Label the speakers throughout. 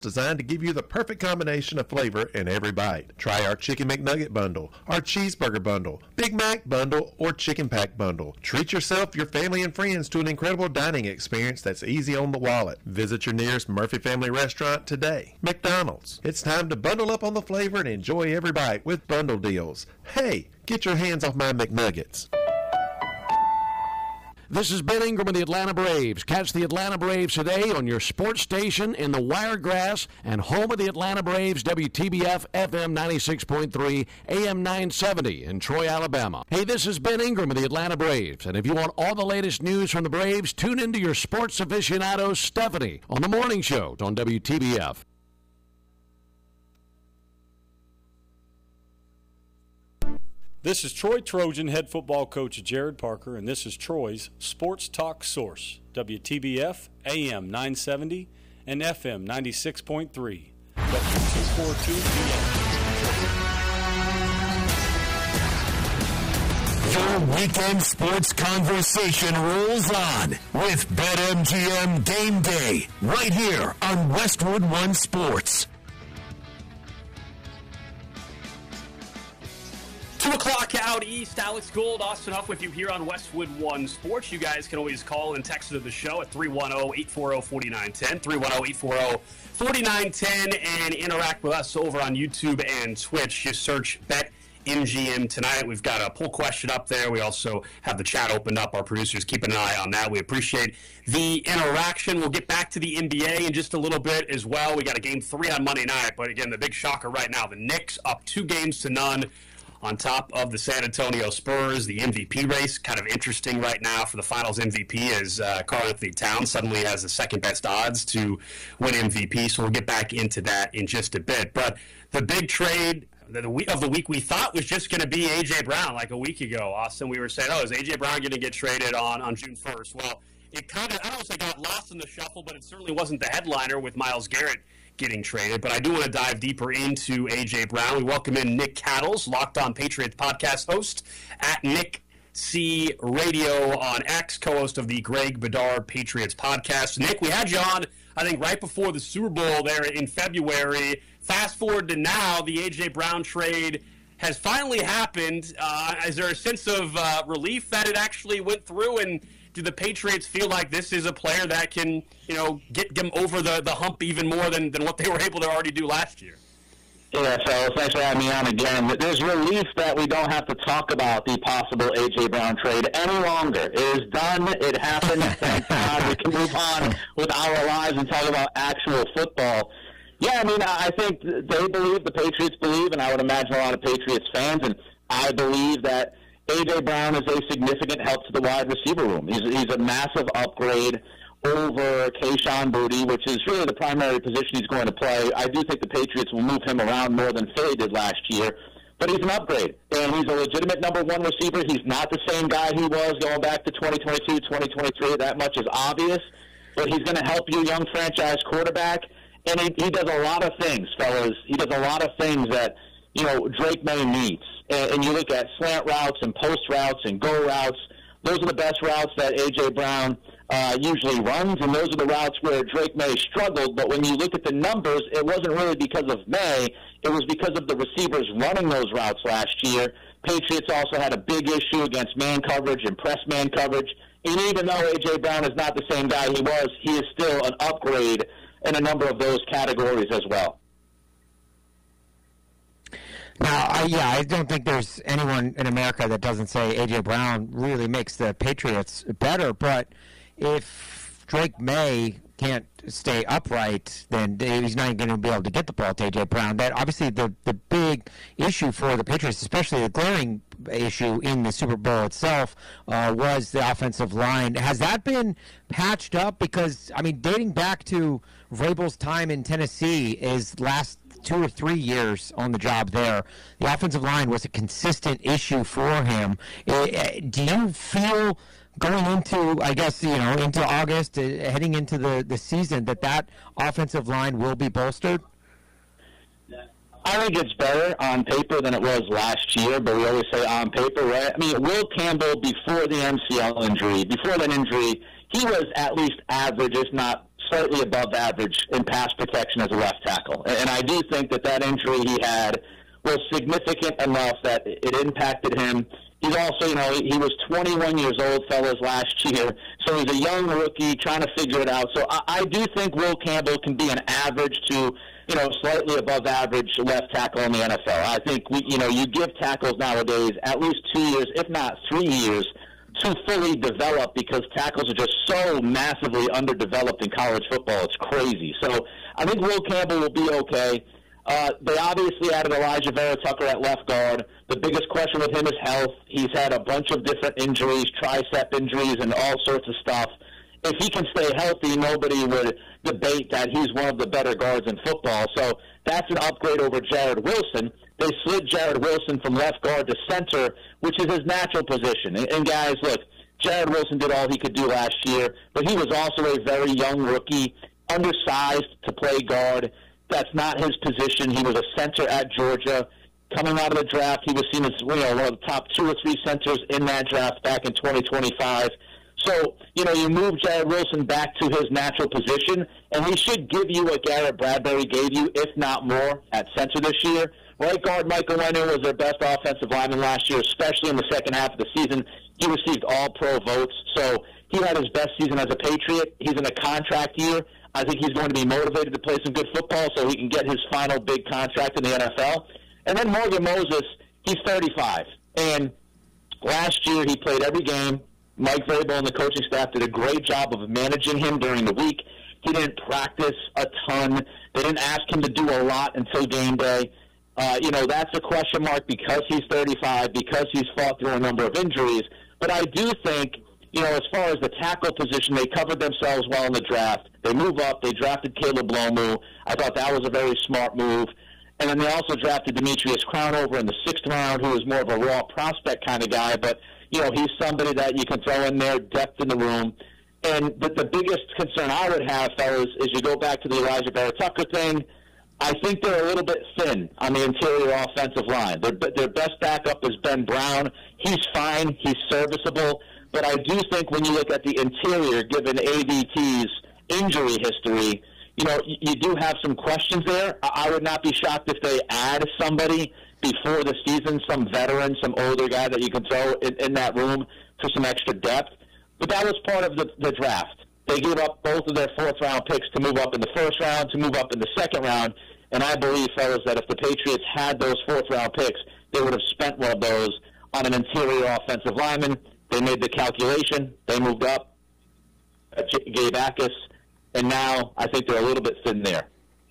Speaker 1: designed to give you the perfect combination of flavor in every bite. Try our Chicken McNugget bundle, our Cheeseburger bundle, Big Mac bundle, or Chicken Pack bundle. Treat yourself, your family, and friends to an incredible dining experience that's easy on the wallet. Visit your nearest Murphy Family Restaurant today. McDonald's. It's time to bundle up on the flavor and enjoy every bite with bundle deals. Hey, get your hands off my McNuggets.
Speaker 2: This is Ben Ingram of the Atlanta Braves. Catch the Atlanta Braves today on your sports station in the Wiregrass and home of the Atlanta Braves, WTBF FM 96.3, AM 970 in Troy, Alabama. Hey, this is Ben Ingram of the Atlanta Braves, and if you want all the latest news from the Braves, tune into your sports aficionado, Stephanie, on the morning show on WTBF.
Speaker 3: This is Troy Trojan head football coach Jared Parker, and this is Troy's Sports Talk Source, WTBF, AM 970 and FM 96.3, W242.
Speaker 4: Your weekend sports conversation rolls on with BetMGM Game Day, right here on Westwood One Sports.
Speaker 5: 2 o'clock out east. Alex Gould, Austin Huff with you here on Westwood One Sports. You guys can always call and text to the show at 310-840-4910, 310-840-4910, and interact with us over on YouTube and Twitch. Just search BetMGM tonight. We've got a poll question up there. We also have the chat opened up. Our producers keep an eye on that. We appreciate the interaction. We'll get back to the NBA in just a little bit as well. We got a game 3 on Monday night, but again, the big shocker right now, the Knicks up 2-0 on top of the San Antonio Spurs. The MVP race, kind of interesting right now for the Finals MVP, as Karl-Anthony Towns suddenly has the second best odds to win MVP, so we'll get back into that in just a bit. But the big trade of the week we thought was just going to be A.J. Brown like a week ago. Austin, we were saying, is A.J. Brown going to get traded on June 1st? Well, it kind of, I don't want to say got lost in the shuffle, but it certainly wasn't the headliner with Myles Garrett getting traded. But I do want to dive deeper into A.J. Brown. We welcome in Nick Cattles, Locked On Patriots podcast host at Nick C Radio on X, co-host of the Greg Bedard Patriots podcast. Nick, we had you on, I think, right before the Super Bowl there in February. Fast forward to now, the A.J. Brown trade has finally happened. Is there a sense of relief that it actually went through, and do the Patriots feel like this is a player that can, get them over the hump even more than what they were able to already do last year?
Speaker 6: Yeah, so thanks for having me on again. There's relief that we don't have to talk about the possible A.J. Brown trade any longer. It is done. It happened. Thank God. We can move on with our lives and talk about actual football. Yeah, I think they believe, the Patriots believe, and I would imagine a lot of Patriots fans, and I believe that A.J. Brown is a significant help to the wide receiver room. He's a massive upgrade over Kayshon Boutte, which is really the primary position he's going to play. I do think the Patriots will move him around more than Philly did last year, but he's an upgrade, and he's a legitimate number one receiver. He's not the same guy he was going back to 2022, 2023. That much is obvious, but he's going to help you, young franchise quarterback, and he does a lot of things, fellas. He does a lot of things that, Drake May needs. And you look at slant routes and post routes and go routes. Those are the best routes that A.J. Brown usually runs, and those are the routes where Drake May struggled. But when you look at the numbers, it wasn't really because of May. It was because of the receivers running those routes last year. Patriots also had a big issue against man coverage and press man coverage. And even though A.J. Brown is not the same guy he is still an upgrade in a number of those categories as well.
Speaker 7: Now, I don't think there's anyone in America that doesn't say A.J. Brown really makes the Patriots better, but if Drake May can't stay upright, then he's not going to be able to get the ball to A.J. Brown. That obviously the big issue for the Patriots, especially the glaring issue in the Super Bowl itself, was the offensive line. Has that been patched up? Because, dating back to Vrabel's time in Tennessee, his last 2 or 3 years on the job there, the offensive line was a consistent issue for him. Do you feel going into, into August, heading into the season, that offensive line will be bolstered?
Speaker 6: I think it's better on paper than it was last year, but we always say on paper, right? Will Campbell, before the MCL injury, before that injury, he was at least average, if not slightly above average in pass protection as a left tackle. And I do think that injury he had was significant enough that it impacted him. He's also, he was 21 years old, fellas, last year. So he's a young rookie trying to figure it out. So I do think Will Campbell can be an average to, slightly above average left tackle in the NFL. I think, you give tackles nowadays at least 2 years, if not 3 years, to fully develop, because tackles are just so massively underdeveloped in college football. It's crazy. So I think Will Campbell will be okay. They obviously added Elijah Vera Tucker at left guard. The biggest question with him is health. He's had a bunch of different injuries, tricep injuries, and all sorts of stuff. If he can stay healthy, nobody would debate that he's one of the better guards in football. So that's an upgrade over Jared Wilson. They slid Jared Wilson from left guard to center, which is his natural position. And guys, look, Jared Wilson did all he could do last year, but he was also a very young rookie, undersized to play guard. That's not his position. He was a center at Georgia. Coming out of the draft, he was seen as one of the top 2 or 3 centers in that draft back in 2025. So, you move Jared Wilson back to his natural position, and he should give you what Garrett Bradbury gave you, if not more, at center this year. Right guard Michael Leonard was their best offensive lineman last year, especially in the second half of the season. He received all-pro votes, so he had his best season as a Patriot. He's in a contract year. I think he's going to be motivated to play some good football so he can get his final big contract in the NFL. And then Morgan Moses, he's 35. And last year he played every game. Mike Vrabel and the coaching staff did a great job of managing him during the week. He didn't practice a ton. They didn't ask him to do a lot until game day. That's a question mark because he's 35, because he's fought through a number of injuries. But I do think, as far as the tackle position, they covered themselves well in the draft. They move up. They drafted Caleb Lomu. I thought that was a very smart move. And then they also drafted Demetrius Crownover in the 6th round, who is more of a raw prospect kind of guy. But, he's somebody that you can throw in there, depth in the room. And the biggest concern I would have, fellas, is you go back to the Elijah Vera Tucker thing. I think they're a little bit thin on the interior offensive line. Their best backup is Ben Brown. He's fine. He's serviceable. But I do think when you look at the interior, given AVT's injury history, you do have some questions there. I would not be shocked if they add somebody before the season, some veteran, some older guy that you can throw in that room for some extra depth. But that was part of the draft. They gave up both of their 4th-round picks to move up in the 1st round, to move up in the 2nd round. And I believe, fellas, that if the Patriots had those 4th-round picks, they would have spent one of those on an interior offensive lineman. They made the calculation. They moved up, Gabe Akis, and now I think they're a little bit thin there.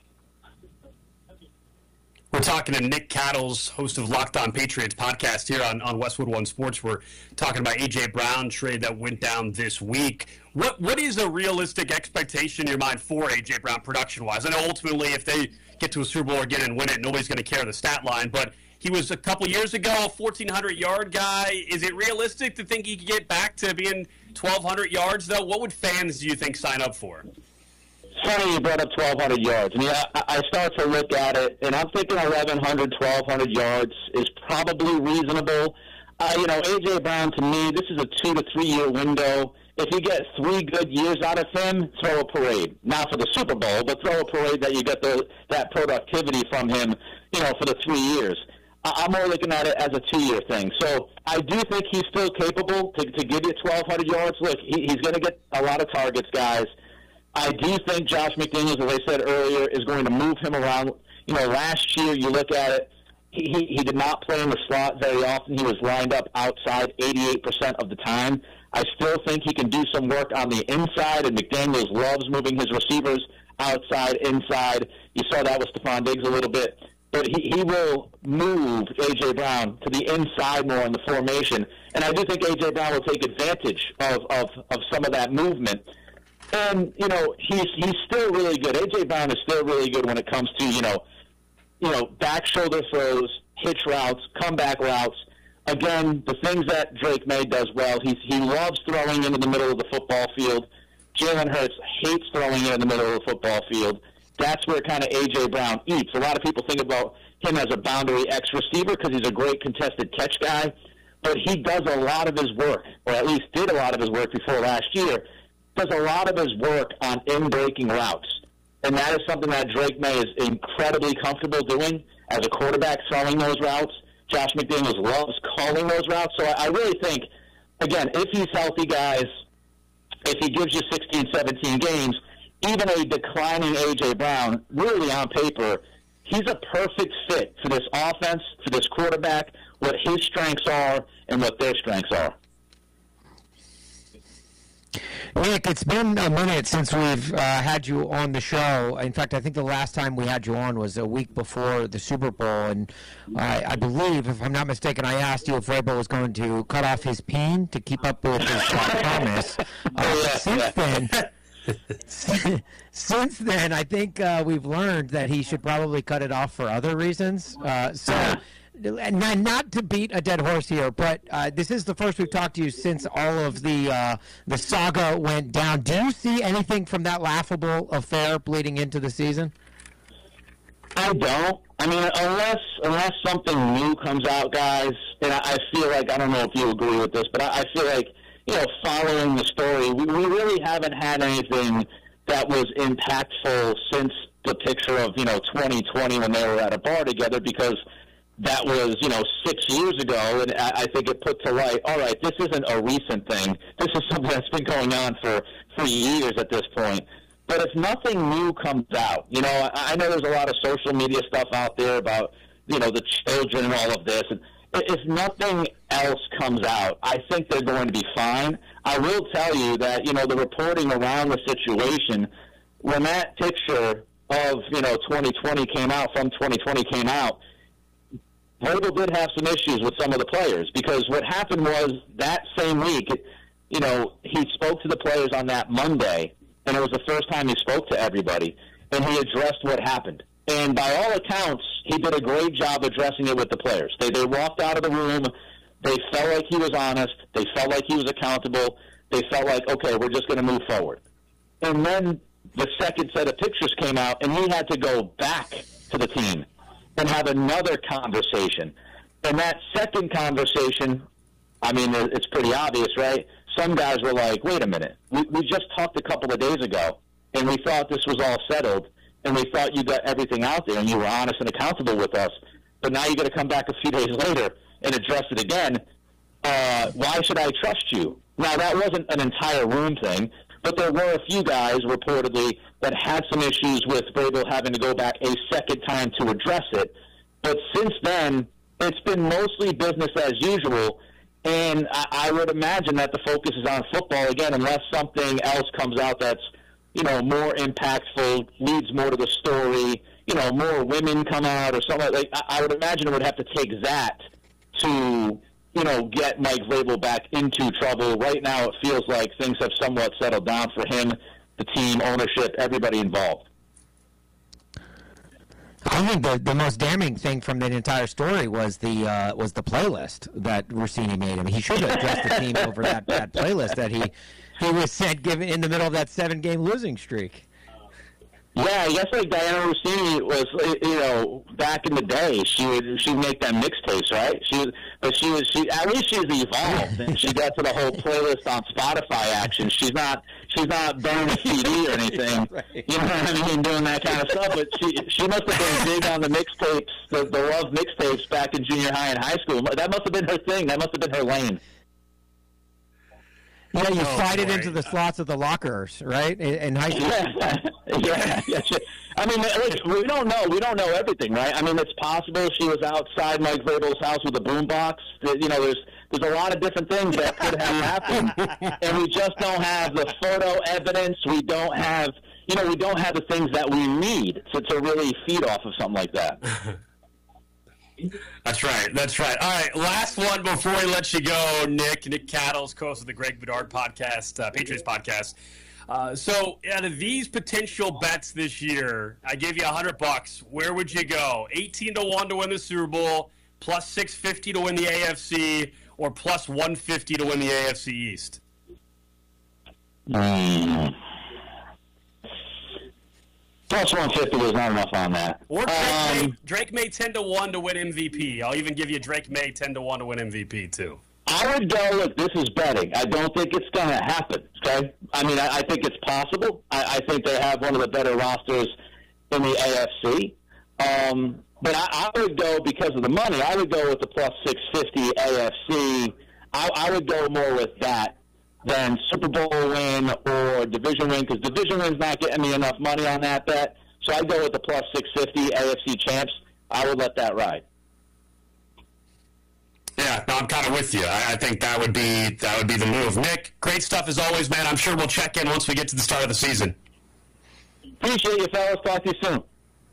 Speaker 5: We're talking to Nick Cattles, host of Locked On Patriots podcast here on Westwood One Sports. We're talking about A.J. Brown trade that went down this week. What is a realistic expectation in your mind for A.J. Brown production-wise? I know ultimately if they get to a Super Bowl again and win it, nobody's going to care the stat line, but he was a couple years ago a 1,400-yard guy. Is it realistic to think he could get back to being 1,200 yards, though? What would fans, do you think, sign up for?
Speaker 6: Funny you brought up 1,200 yards. I mean, I start to look at it, and I'm thinking 1,100, 1,200 yards is probably reasonable. A.J. Brown, to me, this is a 2 to 3 year window. If you get 3 good years out of him, throw a parade. Not for the Super Bowl, but throw a parade that you get that productivity from him, for the 3 years. I'm more looking at it as a 2-year thing. So I do think he's still capable to give you 1,200 yards. Look, he's going to get a lot of targets, guys. I do think Josh McDaniels, as I said earlier, is going to move him around. Last year, you look at it, he did not play in the slot very often. He was lined up outside 88% of the time. I still think he can do some work on the inside, and McDaniels loves moving his receivers outside, inside. You saw that with Stephon Diggs a little bit. But he will move A.J. Brown to the inside more in the formation. And I do think A.J. Brown will take advantage of some of that movement. And, he's still really good. A.J. Brown is still really good when it comes to, back shoulder throws, hitch routes, comeback routes. Again, the things that Drake May does well, he loves throwing into the middle of the football field. Jalen Hurts hates throwing in the middle of the football field. That's where kind of A.J. Brown eats. A lot of people think about him as a boundary X receiver because he's a great contested catch guy, but he does a lot of his work, or at least did a lot of his work before last year, does a lot of his work on in-breaking routes. And that is something that Drake May is incredibly comfortable doing as a quarterback, throwing those routes. Josh McDaniels loves calling those routes. So I really think, again, if he's healthy, guys, if he gives you 16, 17 games, even a declining A.J. Brown, really on paper, he's a perfect fit for this offense, for this quarterback, what his strengths are and what their strengths are.
Speaker 7: Nick, it's been a minute since we've had you on the show. In fact, I think the last time we had you on was a week before the Super Bowl, and I believe, if I'm not mistaken, I asked you if Vrabel was going to cut off his peen to keep up with his promise. Since then, I think we've learned that he should probably cut it off for other reasons. And not to beat a dead horse here, but this is the first we've talked to you since all of the saga went down. Do you see anything from that laughable affair bleeding into the season?
Speaker 6: I don't. I mean, unless something new comes out, guys, and I feel like, I don't know if you agree with this, but I feel like, following the story, we really haven't had anything that was impactful since the picture of, 2020 when they were at a bar together, because that was, 6 years ago, and I think it put to light, all right, this isn't a recent thing. This is something that's been going on for years at this point. But if nothing new comes out, I know there's a lot of social media stuff out there about, the children and all of this. And if nothing else comes out, I think they're going to be fine. I will tell you that, the reporting around the situation, when that picture of, 2020 came out, Vrabel did have some issues with some of the players, because what happened was that same week, he spoke to the players on that Monday, and it was the first time he spoke to everybody, and he addressed what happened. And by all accounts, he did a great job addressing it with the players. They walked out of the room. They felt like he was honest. They felt like he was accountable. They felt like, okay, we're just going to move forward. And then the second set of pictures came out, and he had to go back to the team and have another conversation. And that second conversation, I mean, it's pretty obvious, right? Some guys were like, wait a minute, we just talked a couple of days ago, and we thought this was all settled, and we thought you got everything out there, and you were honest and accountable with us, but now you're going to come back a few days later and address it again. Why should I trust you? Now, that wasn't an entire room thing, but there were a few guys, reportedly, that had some issues with Vrabel having to go back a second time to address it. But since then, it's been mostly business as usual, and I would imagine that the focus is on football again, unless something else comes out that's, more impactful, leads more to the story, more women come out or something. Like, I would imagine it would have to take that to, get Mike Vrabel back into trouble. Right now, it feels like things have somewhat settled down for him, the team, ownership, everybody involved.
Speaker 7: I think the most damning thing from that entire story was the playlist that Rossini made. I mean, he should have addressed the team over that playlist that he was sent given in the middle of that 7-game losing streak.
Speaker 6: Yeah, I guess like Diana Rossini was, back in the day, she'd make them mixtapes, right? At least she's evolved, and she got to the whole playlist on Spotify action. She's not burning a CD or anything,
Speaker 7: right.
Speaker 6: You know what I mean, doing that kind of stuff. But she must have been big on the mixtapes, the love mixtapes back in junior high and high school. That must have been her thing. That must have been her lane.
Speaker 7: Yeah, you slide it into the slots of the lockers, right? In high school.
Speaker 6: Yeah. I mean, like, we don't know. We don't know everything, right? I mean, it's possible she was outside Mike Vrabel's house with a boombox. There's a lot of different things that could have happened, and we just don't have the photo evidence. We don't have, we don't have the things that we need to really feed off of something like that.
Speaker 5: That's right. All right, last one before we let you go, Nick. Nick Cattles, host of the Greg Bedard podcast, Patriots podcast. So out of these potential bets this year, I gave you $100. Where would you go? 18-1 to win the Super Bowl, plus 650 to win the AFC, or plus 150 to win the AFC East?
Speaker 6: Plus 150 was not enough on that.
Speaker 5: Or Drake May 10-1 to win MVP. I'll even give you Drake May 10-1 to win MVP too.
Speaker 6: I would go, look, this is betting. I don't think it's going to happen, okay? I mean, I think it's possible. I think they have one of the better rosters in the AFC. But I would go, because of the money, I would go with the plus 650 AFC. I would go more with that than Super Bowl win or division win, because division win's not getting me enough money on that bet. So I'd go with the plus 650 AFC champs. I would let that ride.
Speaker 5: Yeah, no, I'm kind of with you. I think that would be the move. Nick, great stuff as always, man. I'm sure we'll check in once we get to the start of the season.
Speaker 6: Appreciate you, fellas. Talk to you soon.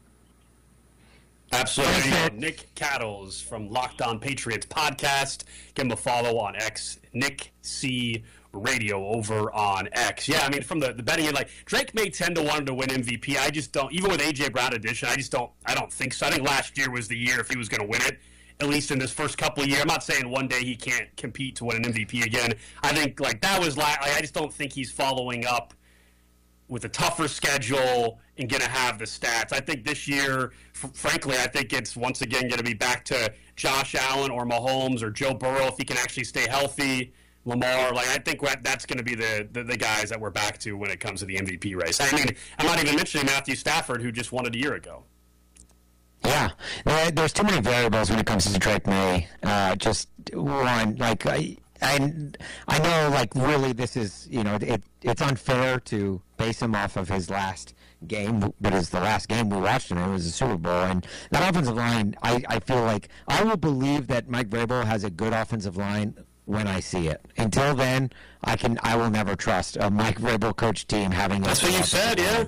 Speaker 5: Absolutely. Nick Cattles from Locked On Patriots podcast. Give him a follow on X. Nick C. Radio over on X. Yeah, I mean, from the betting, like, Drake May 10-1 to win MVP. I just don't, even with A.J. Brown addition, I don't think so. I think last year was the year if he was going to win it, at least in this first couple of years. I'm not saying one day he can't compete to win an MVP again. I think, like, that was I just don't think he's following up with a tougher schedule and going to have the stats. I think this year, frankly, I think it's once again going to be back to Josh Allen or Mahomes or Joe Burrow if he can actually stay healthy. Lamar, like, I think that's going to be the guys that we're back to when it comes to the MVP race. I mean, I'm not even mentioning Matthew Stafford, who just won it a year ago.
Speaker 7: Yeah, there's too many variables when it comes to Drake May. Just one, like, I know, like, really this is, it's unfair to base him off of his last game, but it's the last game we watched him. It was the Super Bowl, and that offensive line, I feel like I will believe that Mike Vrabel has a good offensive line when I see it. Until then, I will never trust a Mike Vrabel coach team having.
Speaker 5: That's what you said, yeah.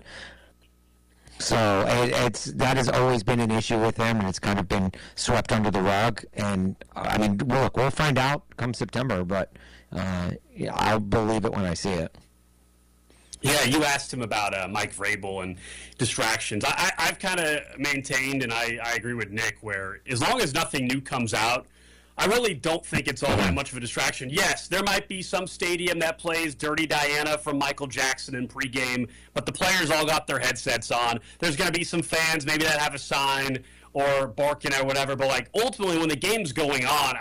Speaker 7: So that has always been an issue with him, and it's kind of been swept under the rug. And I mean, look, we'll find out come September, but I'll believe it when I see it.
Speaker 5: Yeah, you asked him about Mike Vrabel and distractions. I've kind of maintained, and I agree with Nick, where as long as nothing new comes out, I really don't think it's all that much of a distraction. Yes, there might be some stadium that plays Dirty Diana from Michael Jackson in pregame, but the players all got their headsets on. There's going to be some fans maybe that have a sign or barking or whatever, but, like, ultimately when the game's going on,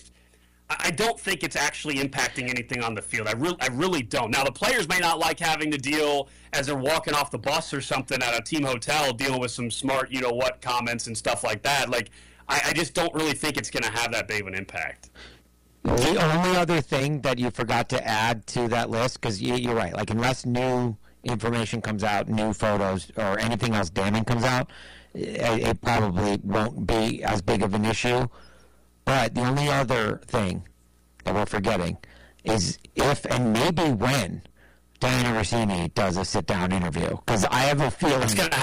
Speaker 5: I don't think it's actually impacting anything on the field. I really don't. Now, the players may not like having to deal as they're walking off the bus or something at a team hotel, dealing with some smart you-know-what comments and stuff like that. Like, I just don't really think it's going to have that big of an impact.
Speaker 7: The only other thing that you forgot to add to that list, because you're right, like, unless new information comes out, new photos, or anything else damning comes out, it probably won't be as big of an issue. But the only other thing that we're forgetting is if and maybe when Diana Rossini does a sit-down interview, because I have a feeling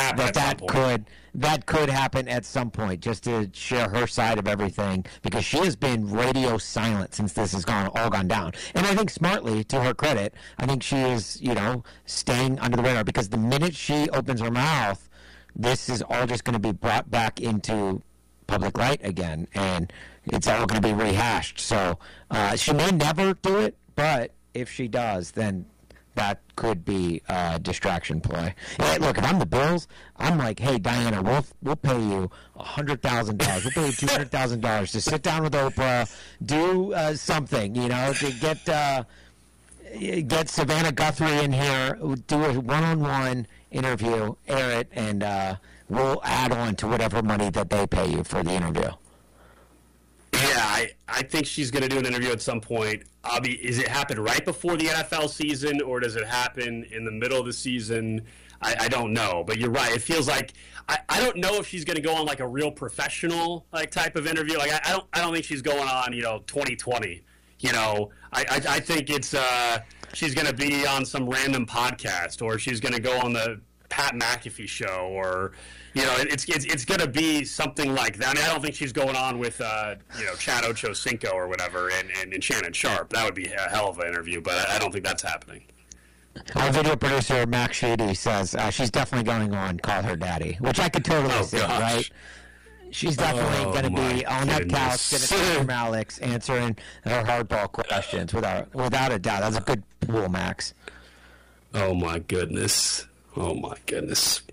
Speaker 7: that could happen at some point, just to share her side of everything, because she has been radio silent since this has all gone down. And I think smartly, to her credit, I think she is, staying under the radar, because the minute she opens her mouth, this is all just going to be brought back into public light again, and it's all going to be rehashed. So she may never do it, but if she does, then that could be a distraction play. Hey, look, if I'm the Bills, I'm like, hey, Diana, we'll pay you $100,000. We'll pay you $200,000 to sit down with Oprah, do something, to get Savannah Guthrie in here, do a one-on-one interview, air it, and we'll add on to whatever money that they pay you for the interview.
Speaker 5: Yeah, I think she's going to do an interview at some point. Is it happen right before the NFL season, or does it happen in the middle of the season? I don't know, but you're right. It feels like I don't know if she's going to go on like a real professional like type of interview. Like I don't think she's going on 2020. I think it's she's going to be on some random podcast, or she's going to go on the Pat McAfee show, or it's going to be something like that. I mean, I don't think she's going on with Chad Ochocinco or whatever and Shannon Sharp. That would be a hell of an interview, but I don't think that's happening.
Speaker 7: Our video producer Max Sheedy says she's definitely going on Call Her Daddy, which I could totally see, right? She's definitely going to be on that couch, going to from Alex, answering her hardball questions without a doubt. That's a good pool, Max.
Speaker 5: Oh my goodness.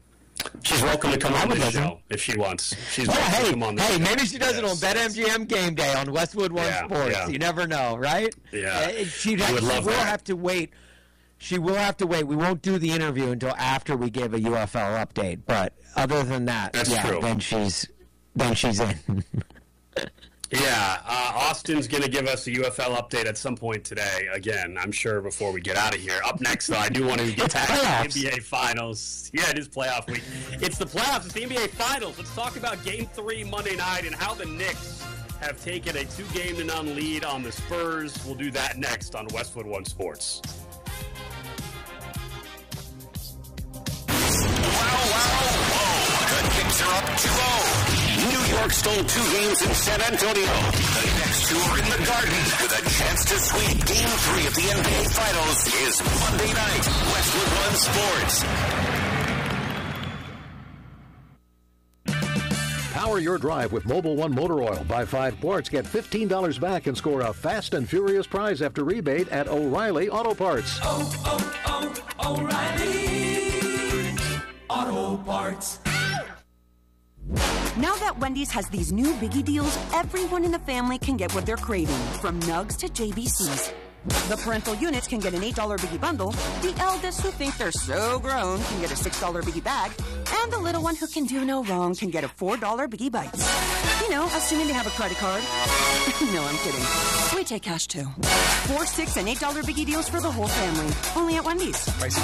Speaker 5: She's welcome to come on the show if she wants. She's welcome to come on the show.
Speaker 7: Hey, maybe she does it on BetMGM Game Day on Westwood One Sports.
Speaker 5: Yeah.
Speaker 7: You never know, right?
Speaker 5: Yeah.
Speaker 7: She will have to wait. She will have to wait. We won't do the interview until after we give a UFL update. But other than that,
Speaker 5: That's true.
Speaker 7: then she's in.
Speaker 5: Yeah, Austin's going to give us a UFL update at some point today. Again, I'm sure before we get out of here. Up next, though, I do want to get back to the NBA Finals. Yeah, it is playoff week. It's the playoffs. It's the NBA Finals. Let's talk about Game 3 Monday night and how the Knicks have taken a 2-0 lead on the Spurs. We'll do that next on Westwood One Sports.
Speaker 4: The Knicks are up 2-0. New York stole 2 games in San Antonio. The next 2 are in the Garden with a chance to sweep Game 3 of the NBA Finals is Monday night. Westwood One Sports.
Speaker 2: Power your drive with Mobil 1 Motor Oil. Buy 5 quarts, get $15 back, and score a fast and furious prize after rebate at O'Reilly Auto Parts.
Speaker 8: O'Reilly Auto Parts.
Speaker 9: Now that Wendy's has these new biggie deals, everyone in the family can get what they're craving, from nugs to JBCs. The parental units can get an $8 biggie bundle, the eldest who think they're so grown can get a $6 biggie bag, and the little one who can do no wrong can get a $4 biggie bites. You know, assuming they have a credit card. No, I'm kidding. We take cash too. 4, $6, and $8 biggie deals for the whole family. Only at Wendy's.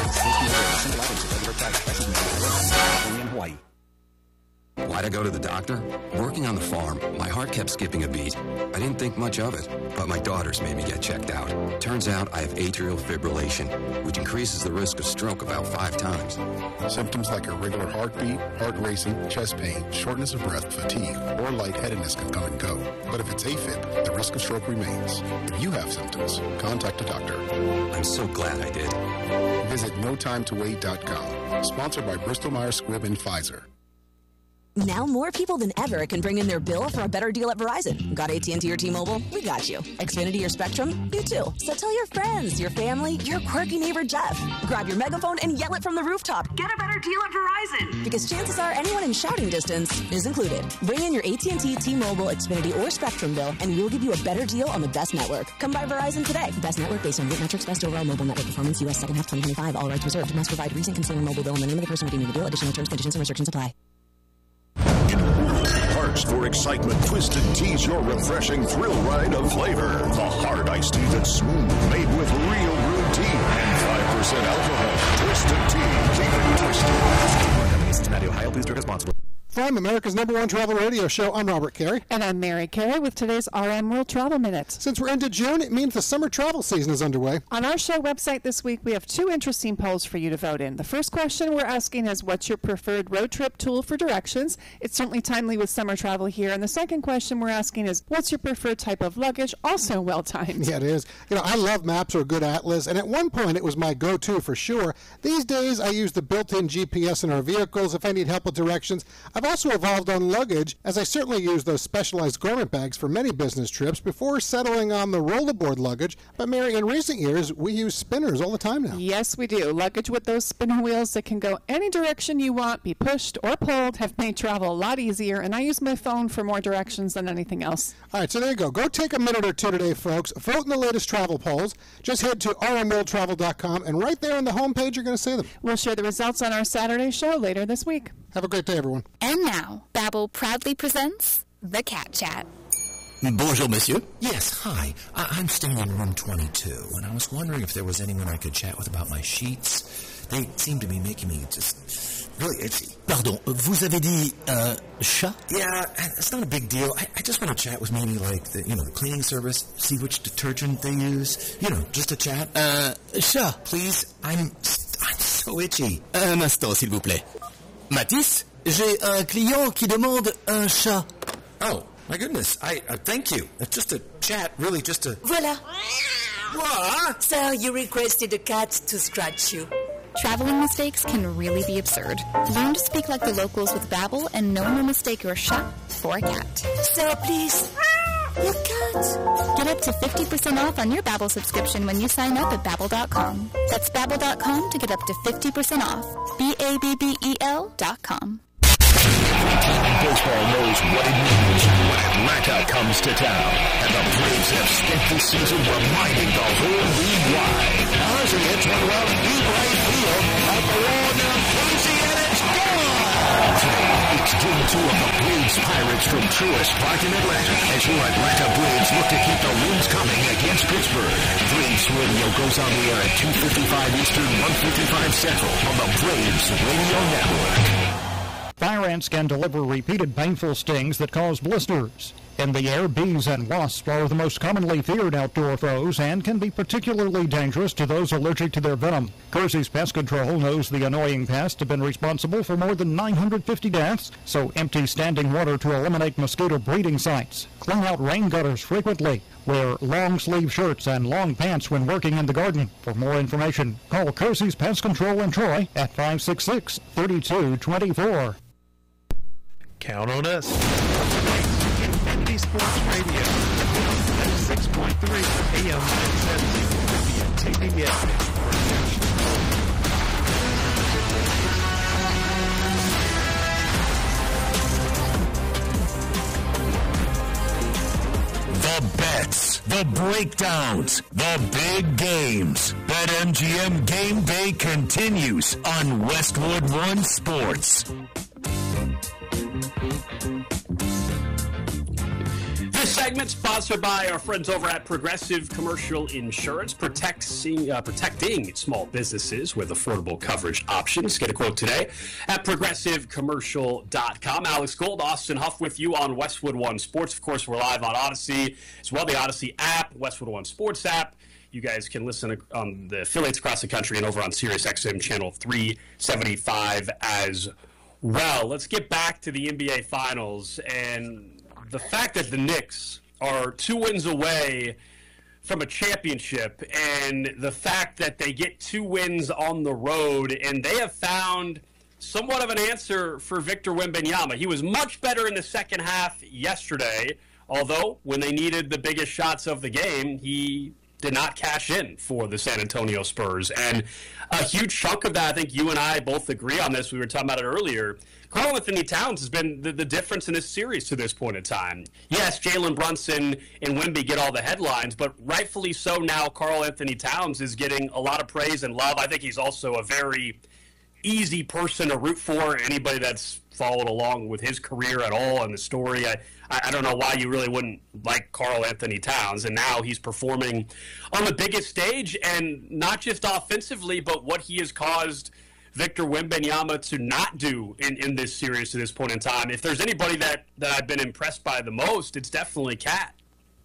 Speaker 10: Only in Hawaii.
Speaker 11: Why'd I go to the doctor? Working on the farm, my heart kept skipping a beat. I didn't think much of it, but my daughters made me get checked out. Turns out I have atrial fibrillation, which increases the risk of stroke about 5 times.
Speaker 12: Symptoms like irregular heartbeat, heart racing, chest pain, shortness of breath, fatigue, or lightheadedness can come and go. But if it's AFib, the risk of stroke remains. If you have symptoms, contact a doctor.
Speaker 11: I'm so glad I did.
Speaker 12: Visit NoTimeToWait.com. Sponsored by Bristol-Myers Squibb and Pfizer.
Speaker 13: Now more people than ever can bring in their bill for a better deal at Verizon. Got AT&T or T-Mobile? We got you. Xfinity or Spectrum? You too. So tell your friends, your family, your quirky neighbor Jeff. Grab your megaphone and yell it from the rooftop. Get a better deal at Verizon. Because chances are anyone in shouting distance is included. Bring in your AT&T, T-Mobile, Xfinity, or Spectrum bill, and we'll give you a better deal on the best network. Come by Verizon today. Best network based on rate metrics, best overall mobile network performance, U.S. second half 2025. All rights reserved. Must provide recent consumer mobile bill and the name of the person redeeming the bill. Additional terms, conditions, and restrictions apply.
Speaker 4: Hearts for excitement. Twisted Tea's your refreshing thrill ride of flavor. The hard iced tea that's smooth, made with real brewed tea and 5% alcohol. Twisted Tea. Keep it twisted.
Speaker 10: Cincinnati, Ohio. Please drink responsibly.
Speaker 14: From America's #1 travel radio show, I'm Robert Carey.
Speaker 15: And I'm Mary Carey with today's RM World Travel Minutes.
Speaker 14: Since we're into June, it means the summer travel season is underway.
Speaker 15: On our show website this week, we have 2 interesting polls for you to vote in. The first question we're asking is, what's your preferred road trip tool for directions? It's certainly timely with summer travel here. And the second question we're asking is, what's your preferred type of luggage? Also well-timed.
Speaker 14: Yeah, it is. You know, I love maps or a good atlas, and at one point it was my go-to for sure. These days, I use the built-in GPS in our vehicles if I need help with directions. I've also evolved on luggage, as I certainly use those specialized garment bags for many business trips before settling on the rollerboard luggage. But Mary, in recent years, we use spinners all the time now.
Speaker 15: Yes, we do. Luggage with those spinner wheels that can go any direction you want, be pushed or pulled, have made travel a lot easier, and I use my phone for more directions than anything else.
Speaker 14: All right, so there you go. Go take a minute or two today, folks. Vote in the latest travel polls. Just head to rmworldtravel.com, and right there on the homepage, you're going to see them.
Speaker 15: We'll share the results on our Saturday show later this week.
Speaker 14: Have a great day, everyone.
Speaker 16: And now, Babbel proudly presents The Cat Chat.
Speaker 17: Bonjour, monsieur.
Speaker 18: Yes, hi. I'm staying in room 22, and I was wondering if there was anyone I could chat with about my sheets. They seem to be making me just really itchy.
Speaker 17: Pardon, vous avez dit chat?
Speaker 18: Yeah, it's not a big deal. I just want to chat with maybe like the cleaning service, see which detergent they use. Just a chat.
Speaker 17: Chat.
Speaker 18: Please, I'm so itchy.
Speaker 17: Un instant, s'il vous plaît. Mathis, j'ai un client qui demande un chat.
Speaker 18: Oh, my goodness. I thank you. It's just a chat, really just a...
Speaker 19: Voila.
Speaker 18: What?
Speaker 19: So you requested a cat to scratch you.
Speaker 16: Traveling mistakes can really be absurd. Learn to speak like the locals with Babbel and no one will mistake your chat for a cat.
Speaker 19: So please,
Speaker 16: Your cat. Get up to 50% off on your Babbel subscription when you sign up at Babbel.com. That's Babbel.com to get up to 50% off. BABBEL.com.
Speaker 4: Baseball knows what it means when Atlanta comes to town. And the Braves have spent this season reminding the whole league why. Ozzie hits one well in deep right field. Up the wall, now Posey, and it's gone! Today, it's Game 2 of the Braves Pirates from Truist Park in Atlanta as your Atlanta Braves look to keep the wins coming against Pittsburgh. Braves Radio goes on the air at 2:55 Eastern, 1:55 Central on the Braves Radio Network.
Speaker 20: Fire ants can deliver repeated painful stings that cause blisters. In the air, bees and wasps are the most commonly feared outdoor foes and can be particularly dangerous to those allergic to their venom. Kersey's Pest Control knows the annoying pests have been responsible for more than 950 deaths, so empty standing water to eliminate mosquito breeding sites. Clean out rain gutters frequently. Wear long-sleeve shirts and long pants when working in the garden. For more information, call Kersey's Pest Control in Troy at 566-3224.
Speaker 1: Count on us. Infinity Sports Radio, 96.3 AM 970 TBS.
Speaker 4: The bets, the breakdowns, the big games. BetMGM Game Day continues on Westwood One Sports.
Speaker 5: This segment sponsored by our friends over at Progressive Commercial Insurance, protecting small businesses with affordable coverage options. Get a quote today at progressivecommercial.com. Alex Gold, Austin Huff with you on Westwood One Sports. Of course, we're live on Odyssey as well, the Odyssey app, Westwood One Sports app. You guys can listen on the affiliates across the country and over on Sirius XM channel 375 as well. Let's get back to the NBA Finals and the fact that the Knicks are 2 wins away from a championship, and the fact that they get 2 wins on the road, and they have found somewhat of an answer for Victor Wembanyama. He was much better in the second half yesterday, although when they needed the biggest shots of the game, he did not cash in for the San Antonio Spurs. And a huge chunk of that, I think you and I both agree on this, we were talking about it earlier, Karl-Anthony Towns has been the difference in this series to this point in time. Yes, Jalen Brunson and Wemby get all the headlines, but rightfully so now Karl-Anthony Towns is getting a lot of praise and love. I think he's also a very easy person to root for. Anybody that's followed along with his career at all and the story, I don't know why you really wouldn't like Karl-Anthony Towns. And now he's performing on the biggest stage, and not just offensively, but what he has caused Victor Wembanyama to not do in this series to this point in time. If there's anybody that I've been impressed by the most, it's definitely Cat.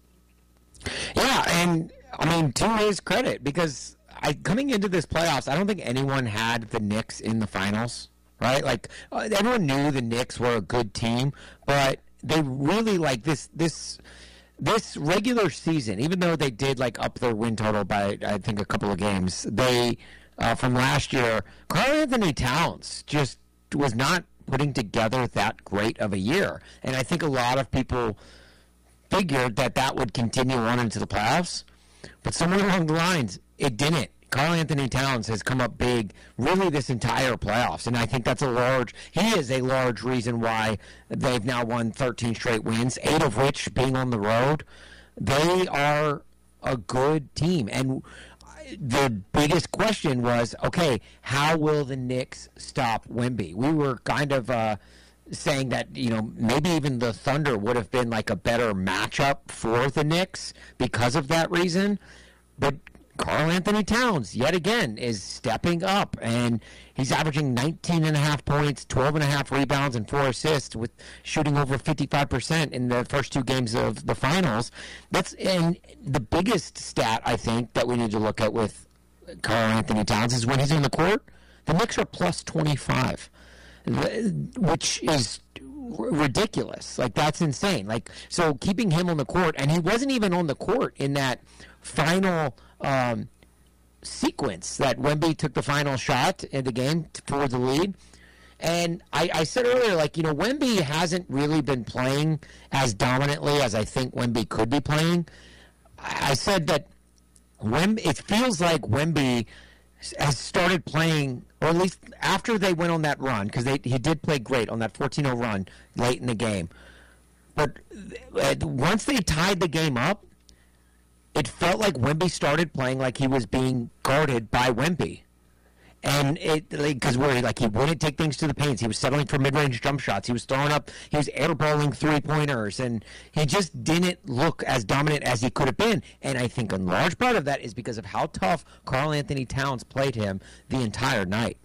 Speaker 7: Yeah, and I mean, to his credit, because coming into this playoffs, I don't think anyone had the Knicks in the finals, right? Like, everyone knew the Knicks were a good team, but they really, like, this regular season, even though they did, like, up their win total by, I think, a couple of games, they from last year, Karl-Anthony Towns just was not putting together that great of a year. And I think a lot of people figured that would continue on into the playoffs. But somewhere along the lines, it didn't. Karl-Anthony Towns has come up big really this entire playoffs. And I think he is a large reason why they've now won 13 straight wins, 8 of which being on the road. They are a good team. And the biggest question was, okay, how will the Knicks stop Wemby? We were kind of saying that, maybe even the Thunder would have been like a better matchup for the Knicks because of that reason. But Karl-Anthony Towns, yet again, is stepping up, and he's averaging 19.5 points, 12.5 rebounds, and 4 assists, with shooting over 55% in the first 2 games of the finals. And the biggest stat, I think, that we need to look at with Karl-Anthony Towns is when he's on the court, the Knicks are plus 25, which is ridiculous. Like, that's insane. Like, so keeping him on the court, and he wasn't even on the court in that final sequence that Wemby took the final shot in the game for the lead. And I said earlier, Wemby hasn't really been playing as dominantly as I think Wemby could be playing. I said that it feels like Wemby has started playing, or at least after they went on that run, because he did play great on that 14-0 run late in the game. But once they tied the game up, it felt like Wemby started playing like he was being guarded by Wemby. And because he wouldn't take things to the paint. He was settling for mid-range jump shots. He was airballing three-pointers, and he just didn't look as dominant as he could have been. And I think a large part of that is because of how tough Karl Anthony Towns played him the entire night.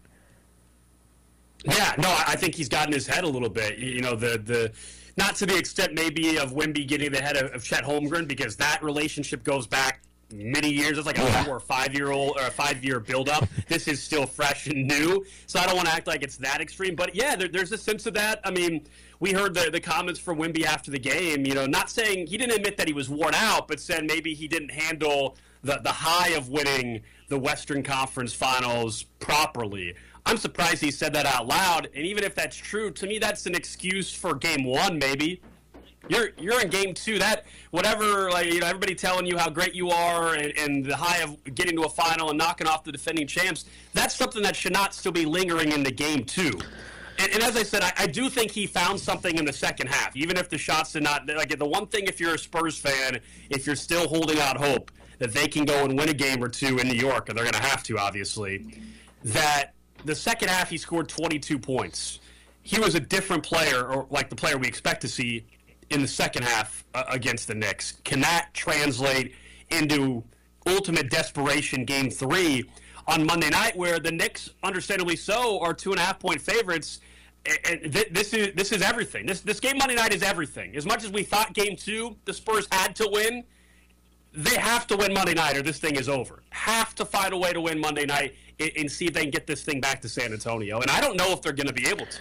Speaker 5: Yeah, no, I think he's gotten his head a little bit. The not to the extent maybe of Wemby getting the head of Chet Holmgren, because that relationship goes back many years. It's like a 4 or 5 year old or a 5-year buildup. This is still fresh and new, so I don't want to act like it's that extreme. But yeah, there's a sense of that. I mean, we heard the comments from Wemby after the game. Not saying he didn't admit that he was worn out, but said maybe he didn't handle the high of winning the Western Conference Finals properly. I'm surprised he said that out loud. And even if that's true, to me, that's an excuse for Game 1, maybe. You're in Game 2. That whatever, everybody telling you how great you are and the high of getting to a final and knocking off the defending champs. That's something that should not still be lingering into Game 2. And as I said, I do think he found something in the second half, even if the shots did not. The one thing, if you're a Spurs fan, if you're still holding out hope that they can go and win a game or two in New York, and they're going to have to, obviously, that the second half he scored 22 points. He was a different player, or like the player we expect to see in the second half against the Knicks. Can that translate into ultimate desperation Game 3 on Monday night, where the Knicks, understandably so, are 2.5-point favorites? And this is everything. This game Monday night is everything. As much as we thought Game 2 the Spurs had to win, they have to win Monday night or this thing is over. Have to find a way to win Monday night and see if they can get this thing back to San Antonio. And I don't know if they're going to be able to.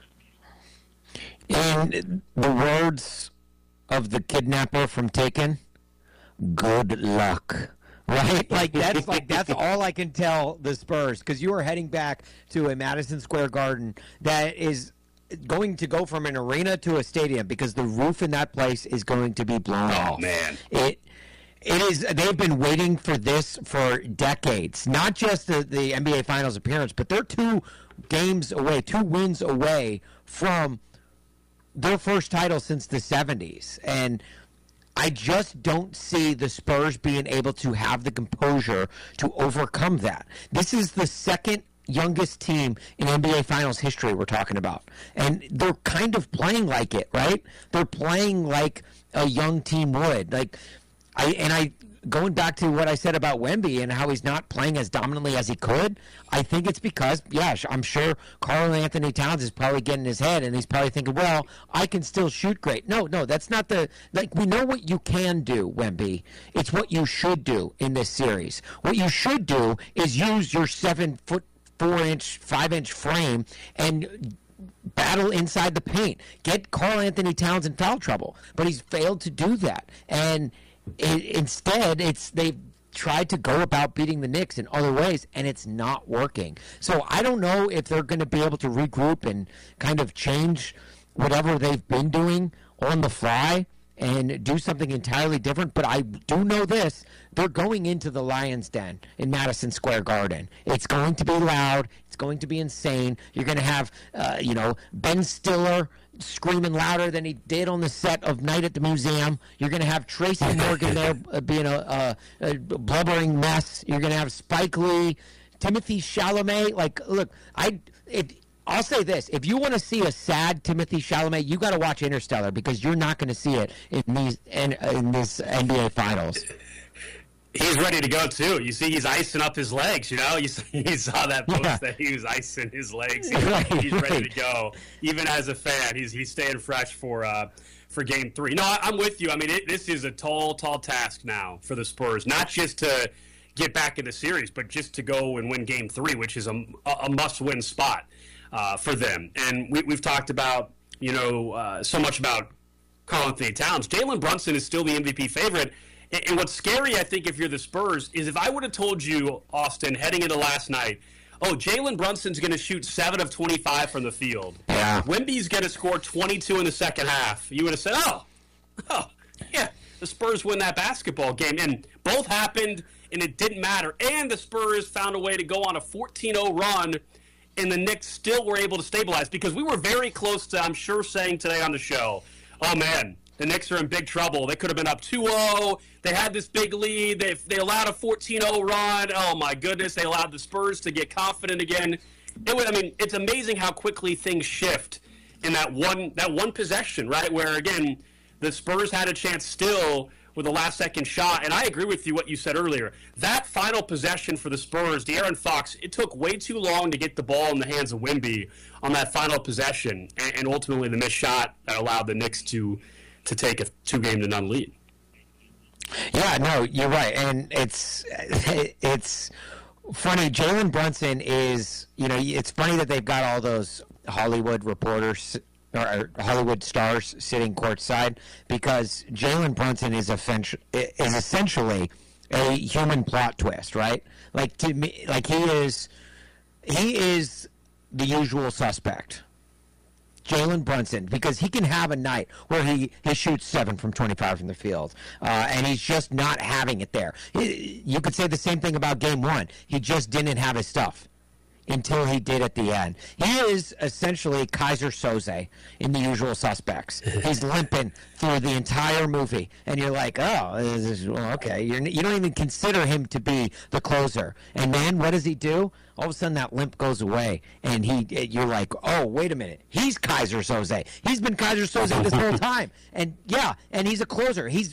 Speaker 7: In the words of the kidnapper from Taken, good luck. Right? That's all I can tell the Spurs, because you are heading back to a Madison Square Garden that is going to go from an arena to a stadium, because the roof in that place is going to be blown off.
Speaker 5: Oh, man.
Speaker 7: It is. They've been waiting for this for decades. Not just the NBA Finals appearance, but they're 2 wins away from their first title since the 70s. And I just don't see the Spurs being able to have the composure to overcome that. This is the second youngest team in NBA Finals history we're talking about. And they're kind of playing like it, right? They're playing like a young team would. Going back to what I said about Wemby and how he's not playing as dominantly as he could, I think it's because, I'm sure Karl Anthony Towns is probably getting his head, and he's probably thinking, well, I can still shoot great. No, that's not we know what you can do, Wemby. It's what you should do in this series. What you should do is use your 7'4" 5" frame and battle inside the paint. Get Karl Anthony Towns in foul trouble. But he's failed to do that. And instead, they've tried to go about beating the Knicks in other ways, and it's not working. So I don't know if they're going to be able to regroup and kind of change whatever they've been doing on the fly and do something entirely different. But I do know this. They're going into the Lions' Den in Madison Square Garden. It's going to be loud. It's going to be insane. You're going to have, Ben Stiller screaming louder than he did on the set of Night at the Museum. You're going to have Tracy Morgan there being a blubbering mess. You're going to have Spike Lee, Timothy Chalamet. I'll say this. If you want to see a sad Timothy Chalamet, you got to watch Interstellar, because you're not going to see it in this NBA Finals.
Speaker 5: He's ready to go, too. You see, he's icing up his legs, You saw that post that he was icing his legs. He's ready to go. Even as a fan, he's staying fresh for Game 3. No, I'm with you. I mean, this is a tall task now for the Spurs, not just to get back in the series, but just to go and win Game 3, which is a must-win spot for them. And we've talked about, so much about Karl Anthony Towns. Jalen Brunson is still the MVP favorite. And what's scary, I think, if you're the Spurs, is if I would have told you, Austin, heading into last night, oh, Jalen Brunson's going to shoot 7 of 25 from the field.
Speaker 7: Yeah.
Speaker 5: Wemby's going to score 22 in the second half. You would have said, oh, yeah, the Spurs win that basketball game. And both happened, and it didn't matter. And the Spurs found a way to go on a 14-0 run, and the Knicks still were able to stabilize because we were very close to, I'm sure, saying today on the show, oh, man, the Knicks are in big trouble. They could have been up 2-0. They had this big lead. They allowed a 14-0 run. Oh, my goodness. They allowed the Spurs to get confident again. It's amazing how quickly things shift in that one possession, right, where, again, the Spurs had a chance still with a last-second shot. And I agree with you what you said earlier. That final possession for the Spurs, De'Aaron Fox, it took way too long to get the ball in the hands of Wemby on that final possession, and ultimately the missed shot that allowed the Knicks to take a 2-0 lead.
Speaker 7: Yeah, no, you're right, and it's funny. Jalen Brunson is, it's funny that they've got all those Hollywood reporters or Hollywood stars sitting courtside because Jalen Brunson is essentially a human plot twist, right? Like to me, like he is the usual suspect. Jalen Brunson, because he can have a night where he shoots 7 from 25 from the field, and he's just not having it there. You could say the same thing about Game 1. He just didn't have his stuff until he did at the end. He is essentially Kaiser Soze in The Usual Suspects. He's limping through the entire movie, and you're like, oh, okay. You don't even consider him to be the closer. And then what does he do? All of a sudden that limp goes away, and you're like, oh, wait a minute. He's Kaiser Soze. He's been Kaiser Soze this whole time. And, yeah, and he's a closer. He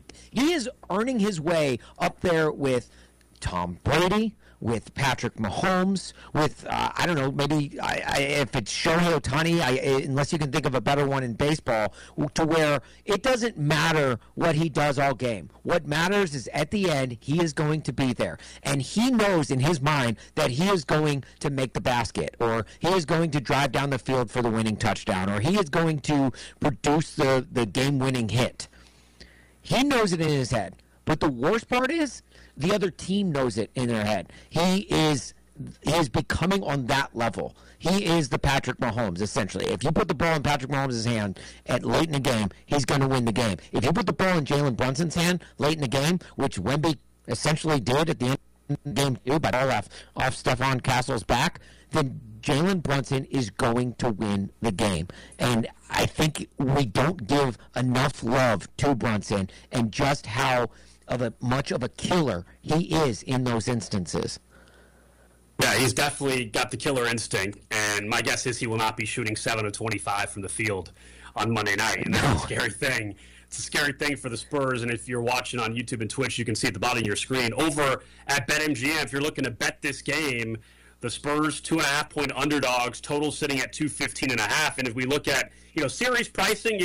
Speaker 7: is earning his way up there with Tom Brady, with Patrick Mahomes, with, I don't know, maybe if it's Shohei Ohtani, unless you can think of a better one in baseball, to where it doesn't matter what he does all game. What matters is at the end, he is going to be there. And he knows in his mind that he is going to make the basket, or he is going to drive down the field for the winning touchdown, or he is going to produce the game-winning hit. He knows it in his head. But the worst part is, the other team knows it in their head. He is becoming on that level. He is the Patrick Mahomes, essentially. If you put the ball in Patrick Mahomes' hand late in the game, he's going to win the game. If you put the ball in Jalen Brunson's hand late in the game, which Wemby essentially did at the end of the game too, by all off Stephon Castle's back, then Jalen Brunson is going to win the game. And I think we don't give enough love to Brunson and just how much of a killer he is in those instances.
Speaker 5: Yeah, he's definitely got the killer instinct, and my guess is he will not be shooting 7 of 25 from the field on Monday night, and that's a scary thing. It's a scary thing for the Spurs, and if you're watching on YouTube and Twitch, you can see at the bottom of your screen. Over at BetMGM, if you're looking to bet this game, the Spurs 2.5-point underdogs, total sitting at 215.5, and if we look at series pricing,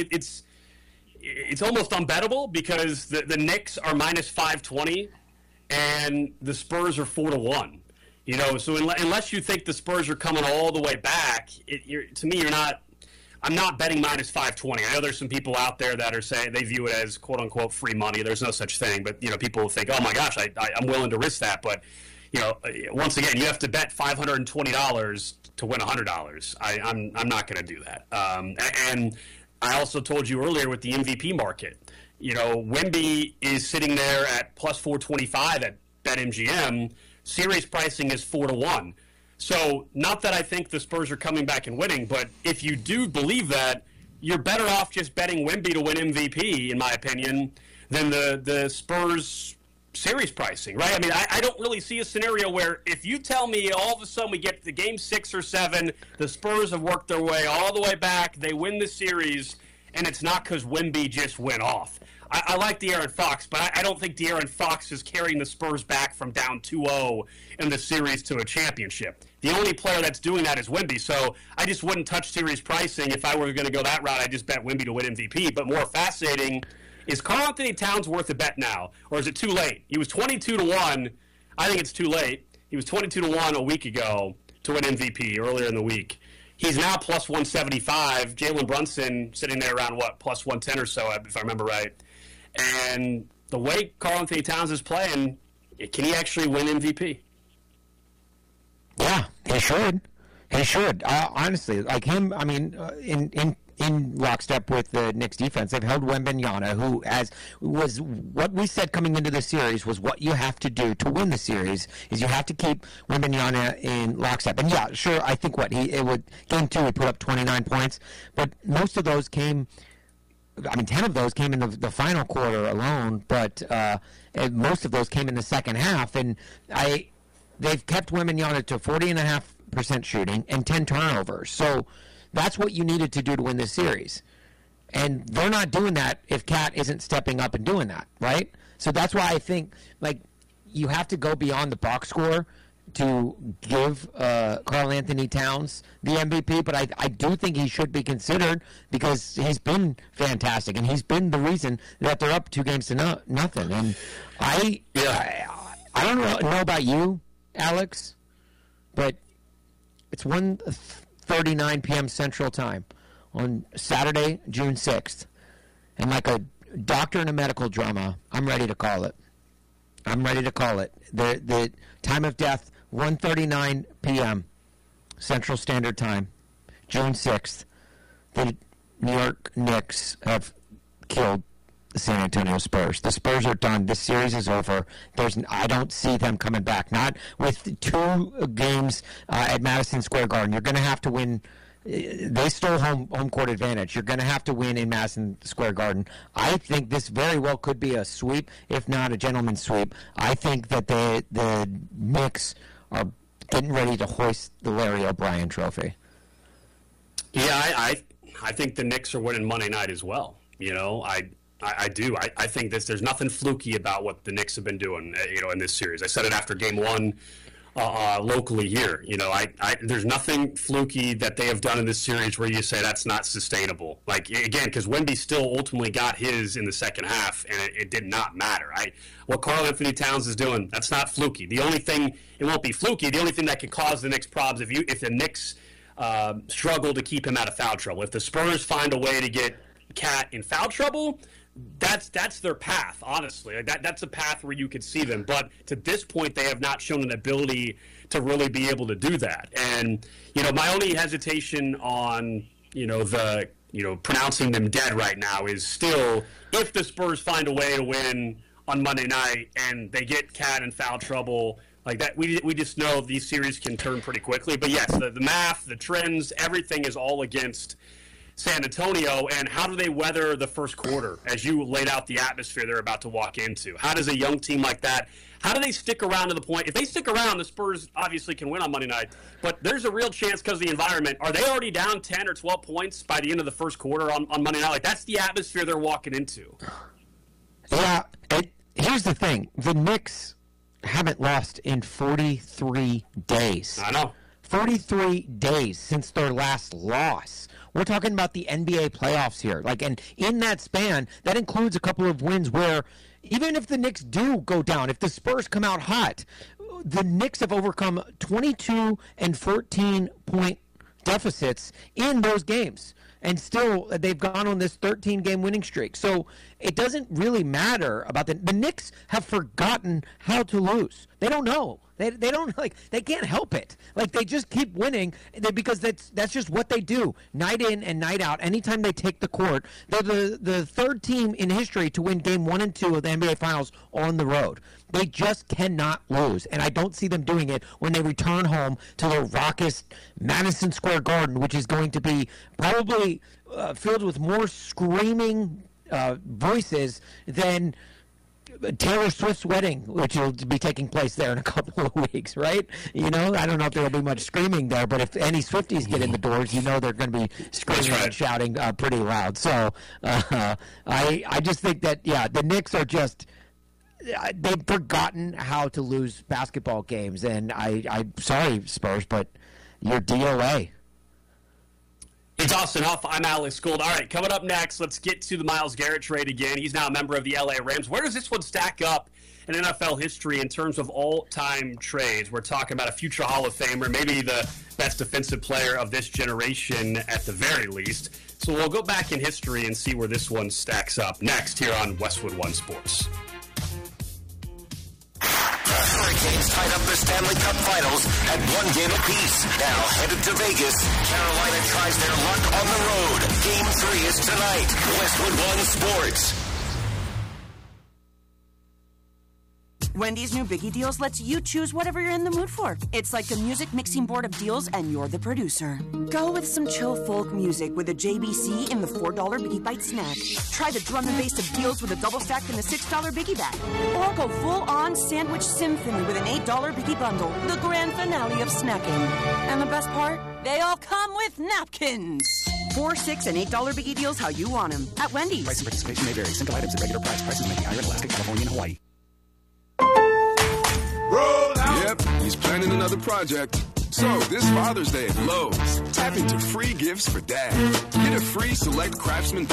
Speaker 5: it's almost unbettable because the Knicks are minus 520 and the Spurs are 4-1. So unless you think the Spurs are coming all the way back, to me, I'm not betting minus 520. I know there's some people out there that are saying they view it as quote unquote free money. There's no such thing, but people think, oh my gosh, I'm willing to risk that. But once again, you have to bet $520 to win $100. I'm not going to do that. And I also told you earlier with the MVP market, Wemby is sitting there at plus 425 at BetMGM. Series pricing is 4-1. So not that I think the Spurs are coming back and winning, but if you do believe that, you're better off just betting Wemby to win MVP, in my opinion, than the Spurs series pricing, right? I mean, I don't really see a scenario where if you tell me all of a sudden we get to game 6 or 7, the Spurs have worked their way all the way back, they win the series, and it's not because Wemby just went off. I like De'Aaron Fox, but I don't think De'Aaron Fox is carrying the Spurs back from down 2-0 in the series to a championship. The only player that's doing that is Wemby, so I just wouldn't touch series pricing. If I were going to go that route, I'd just bet Wemby to win MVP. But more fascinating, is Karl-Anthony Towns worth a bet now, or is it too late? He was 22-1. I think it's too late. He was 22-1 a week ago to win MVP earlier in the week. He's now plus 175. Jalen Brunson sitting there around, plus 110 or so, if I remember right. And the way Karl-Anthony Towns is playing, can he actually win MVP?
Speaker 7: Yeah, He should. He should. Honestly, like him, I mean, in lockstep with the Knicks defense, they've held Wembanyama, who was what we said coming into the series was what you have to do to win the series is you have to keep Wembanyama in lockstep. And yeah, sure, I think game 2 he put up 29 points, but most of those came. I mean, 10 of those came in the final quarter alone, but most of those came in the second half. And they've kept Wembanyama to 40.5% shooting and 10 turnovers. So that's what you needed to do to win this series. And they're not doing that if Cat isn't stepping up and doing that, right? So that's why I think, like, you have to go beyond the box score to give Karl Anthony Towns the MVP, but I do think he should be considered because he's been fantastic, and he's been the reason that they're up 2 games to nothing. And I don't know about you, Alex, but it's 1:39 p.m. Central Time on Saturday, June 6th, and like a doctor in a medical drama, I'm ready to call it. The time of death, 1:39 p.m. Central Standard Time, June 6th. The New York Knicks have killed the San Antonio Spurs. The Spurs are done. This series is over. I don't see them coming back. Not with 2 games at Madison Square Garden. You're going to have to win. They stole home court advantage. You're going to have to win in Madison Square Garden. I think this very well could be a sweep, if not a gentleman's sweep. I think that the Knicks are getting ready to hoist the Larry O'Brien trophy.
Speaker 5: Yeah, I think the Knicks are winning Monday night as well. You know, I do. I think there's nothing fluky about what the Knicks have been doing, in this series. I said it after Game 1. Locally here, there's nothing fluky that they have done in this series where you say that's not sustainable. Like, again, because Wemby still ultimately got his in the second half, and it did not matter. What Karl Anthony Towns is doing, that's not fluky. The only thing, it won't be fluky, the only thing that could cause the Knicks problems if the Knicks struggle to keep him out of foul trouble. If the Spurs find a way to get Cat in foul trouble, that's their path, honestly. That's a path where you could see them. But to this point, they have not shown an ability to really be able to do that. And, my only hesitation on, pronouncing them dead right now is still if the Spurs find a way to win on Monday night and they get Cat in foul trouble like that, we just know these series can turn pretty quickly. But, yes, the math, the trends, everything is all against San Antonio, and how do they weather the first quarter as you laid out the atmosphere they're about to walk into? How does a young team like that, how do they stick around to the point? If they stick around, the Spurs obviously can win on Monday night, but there's a real chance because of the environment. Are they already down 10 or 12 points by the end of the first quarter on Monday night? Like, that's the atmosphere they're walking into.
Speaker 7: Yeah, here's the thing. The Knicks haven't lost in 43 days.
Speaker 5: I know.
Speaker 7: 43 days since their last loss. We're talking about the NBA playoffs here. And in that span, that includes a couple of wins where even if the Knicks do go down, if the Spurs come out hot, the Knicks have overcome 22 and 14-point deficits in those games. And still, they've gone on this 13-game winning streak. So it doesn't really matter about the Knicks have forgotten how to lose. They don't know. They don't they can't help it. They just keep winning because that's just what they do night in and night out. Anytime they take the court, they're the third team in history to win game 1 and 2 of the NBA Finals on the road. They just cannot lose, and I don't see them doing it when they return home to the raucous Madison Square Garden, which is going to be probably filled with more screaming voices than Taylor Swift's wedding, which will be taking place there in a couple of weeks, right? I don't know if there will be much screaming there, but if any Swifties get in the doors, they're going to be screaming and shouting pretty loud. So I just think that, the Knicks are just they've forgotten how to lose basketball games, and I'm sorry, Spurs, but you're DOA.
Speaker 5: It's Austin Huff. I'm Alex Gold. All right, coming up next, let's get to the Myles Garrett trade again. He's now a member of the LA Rams. Where does this one stack up in NFL history in terms of all-time trades? We're talking about a future Hall of Famer, maybe the best defensive player of this generation at the very least. So we'll go back in history and see where this one stacks up next here on Westwood One Sports.
Speaker 21: Hurricanes tied up their Stanley Cup Finals at 1 game apiece. Now headed to Vegas, Carolina tries their luck on the road. Game 3 is tonight. Westwood One Sports.
Speaker 9: Wendy's new Biggie Deals lets you choose whatever you're in the mood for. It's like the music mixing board of deals, and you're the producer. Go with some chill folk music with a JBC in the $4 Biggie Bite snack. Try the drum and bass of deals with a double stack in the $6 Biggie bag. Or go full-on sandwich symphony with an $8 Biggie bundle, the grand finale of snacking. And the best part? They all come with napkins. $4, $6, and $8 Biggie Deals how you want them. At Wendy's.
Speaker 10: Price and participation may vary. Single items at regular price. Prices may be higher in Alaska, California, and Hawaii.
Speaker 22: Yep, he's planning another project. So, this Father's Day at Lowe's, tap into free gifts for Dad. Get a free Select Craftsman